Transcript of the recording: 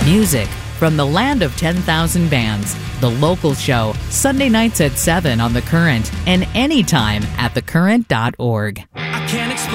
Music from the land of 10,000 bands. The Local Show, Sunday nights at 7 on The Current and anytime at thecurrent.org. I can't explain